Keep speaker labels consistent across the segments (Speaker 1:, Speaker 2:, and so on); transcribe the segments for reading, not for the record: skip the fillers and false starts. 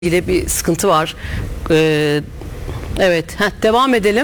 Speaker 1: ilgili bir sıkıntı var. Evet, devam edelim.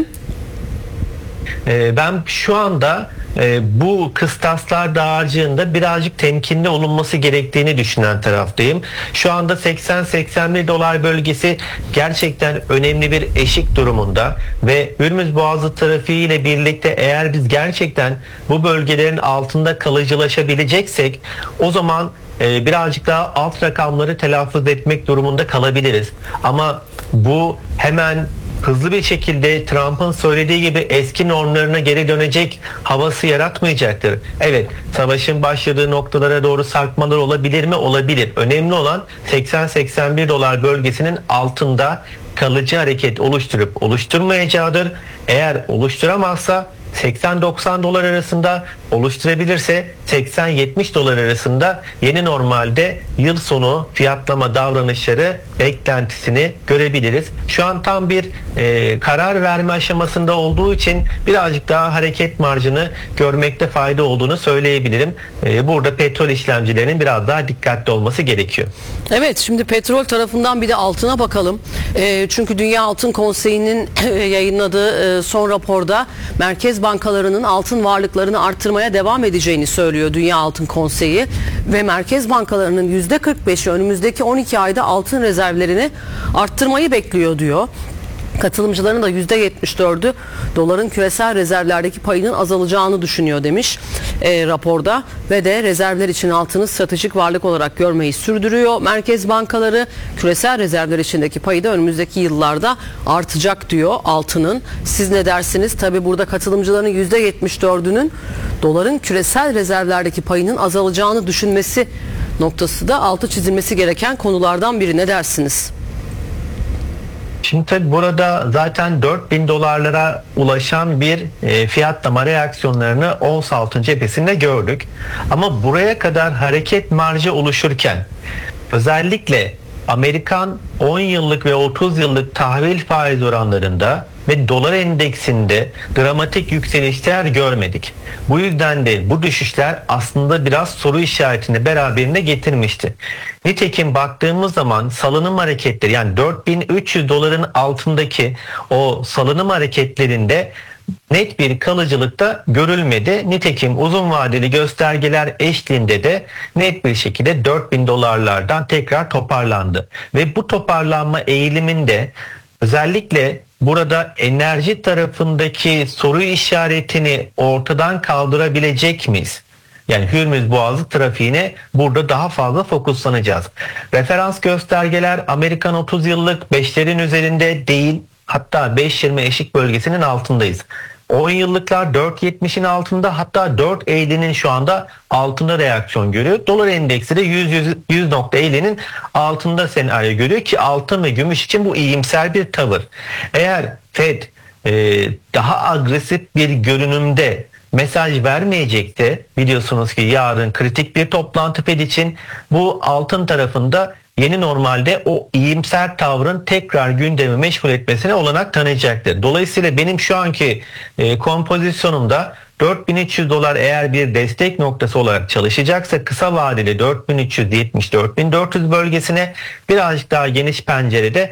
Speaker 2: Ben şu anda bu kıstaslar dağarcığında birazcık temkinli olunması gerektiğini düşünen taraftayım. Şu anda 80-81 dolar bölgesi gerçekten önemli bir eşik durumunda ve Hürmüz Boğazı trafiği ile birlikte eğer biz gerçekten bu bölgelerin altında kalıcılaşabileceksek o zaman birazcık daha alt rakamları telaffuz etmek durumunda kalabiliriz. Ama bu hemen hızlı bir şekilde Trump'ın söylediği gibi eski normlarına geri dönecek havası yaratmayacaktır. Evet, savaşın başladığı noktalara doğru sarkmalar olabilir mi? Olabilir. Önemli olan 80-81 dolar bölgesinin altında kalıcı hareket oluşturup oluşturmayacağıdır. Eğer oluşturamazsa 80-90 dolar arasında, oluşturabilirse 80-70 dolar arasında yeni normalde yıl sonu fiyatlama davranışları beklentisini görebiliriz. Şu an tam bir karar verme aşamasında olduğu için birazcık daha hareket marjını görmekte fayda olduğunu söyleyebilirim. Burada petrol işlemcilerinin biraz daha dikkatli olması gerekiyor.
Speaker 1: Evet, şimdi petrol tarafından bir de altına bakalım. Çünkü Dünya Altın Konseyi'nin yayınladığı son raporda merkez bankalarının altın varlıklarını arttırmaya devam edeceğini söylüyor Dünya Altın Konseyi ve merkez bankalarının %45'i önümüzdeki 12 ayda altın rezervlerini arttırmayı bekliyor diyor. Katılımcıların da %74'ü doların küresel rezervlerdeki payının azalacağını düşünüyor demiş raporda ve de rezervler için altını stratejik varlık olarak görmeyi sürdürüyor. Merkez bankaları küresel rezervler içindeki payı da önümüzdeki yıllarda artacak diyor altının. Siz ne dersiniz? Tabii burada katılımcıların %74'ünün doların küresel rezervlerdeki payının azalacağını düşünmesi noktası da altı çizilmesi gereken konulardan biri. Ne dersiniz?
Speaker 2: Şimdi tabii burada zaten 4.000 dolarlara ulaşan bir fiyatlama reaksiyonlarını ons altın cephesinde gördük. Ama buraya kadar hareket marjı oluşurken özellikle Amerikan 10 yıllık ve 30 yıllık tahvil faiz oranlarında ve dolar endeksinde dramatik yükselişler görmedik. Bu yüzden de bu düşüşler aslında biraz soru işaretini beraberinde getirmişti. Nitekim baktığımız zaman salınım hareketleri, yani 4.300 doların altındaki o salınım hareketlerinde net bir kalıcılıkta görülmedi. Nitekim uzun vadeli göstergeler eşliğinde de net bir şekilde 4.000 dolarlardan tekrar toparlandı. Ve bu toparlanma eğiliminde özellikle burada enerji tarafındaki soru işaretini ortadan kaldırabilecek miyiz? Yani Hürmüz Boğazı trafiğine burada daha fazla fokuslanacağız. Referans göstergeler Amerikan 30 yıllık 5'lerin üzerinde değil, hatta 5.20 eşik bölgesinin altındayız. 10 yıllıklar 4.70'in altında, hatta 4.50'nin şu anda altında reaksiyon görüyor. Dolar endeksi de 100.50'nin altında senaryo görüyor ki altın ve gümüş için bu iyimser bir tavır. Eğer Fed daha agresif bir görünümde mesaj vermeyecekse, biliyorsunuz ki yarın kritik bir toplantı Fed için, bu altın tarafında yeni normalde o iyimser tavrın tekrar gündemi meşgul etmesine olanak tanıyacaktır. Dolayısıyla benim şu anki kompozisyonumda 4.300 dolar eğer bir destek noktası olarak çalışacaksa kısa vadeli 4.370-4.400 bölgesine, birazcık daha geniş pencerede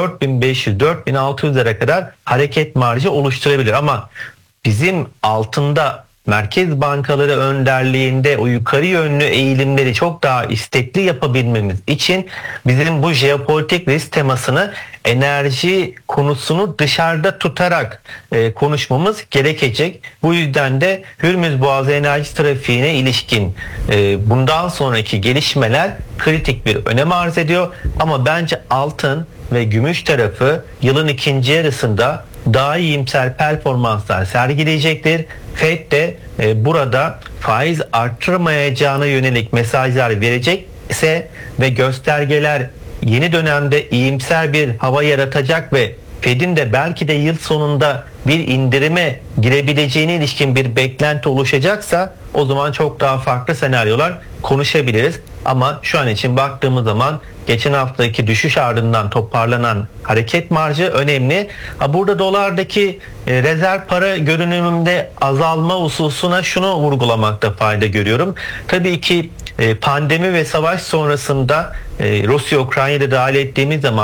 Speaker 2: 4.500-4.600'lere kadar hareket marjı oluşturabilir. Ama bizim altında merkez bankaları önderliğinde o yukarı yönlü eğilimleri çok daha istekli yapabilmemiz için bizim bu jeopolitik risk temasını, enerji konusunu dışarıda tutarak konuşmamız gerekecek. Bu yüzden de Hürmüz Boğazı enerji trafiğine ilişkin bundan sonraki gelişmeler kritik bir önem arz ediyor. Ama bence altın ve gümüş tarafı yılın ikinci yarısında daha iyimser performanslar sergileyecektir. Fed de burada faiz arttırmayacağına yönelik mesajlar verecekse ve göstergeler yeni dönemde iyimser bir hava yaratacak ve Fed'in de belki de yıl sonunda bir indirime girebileceğine ilişkin bir beklenti oluşacaksa o zaman çok daha farklı senaryolar konuşabiliriz. Ama şu an için baktığımız zaman geçen haftaki düşüş ardından toparlanan hareket marjı önemli. Burada dolardaki rezerv para görünümünde azalma hususuna şunu vurgulamakta fayda görüyorum. Tabii ki pandemi ve savaş sonrasında Rusya Ukrayna'da dahil ettiğimiz zaman